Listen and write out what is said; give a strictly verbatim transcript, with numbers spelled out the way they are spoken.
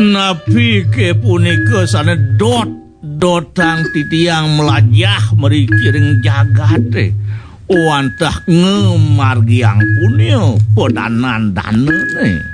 Napi ke punika sana dot dotang titiang melajah meri kiring jagate wantah ngemargiang punio podanan dana ne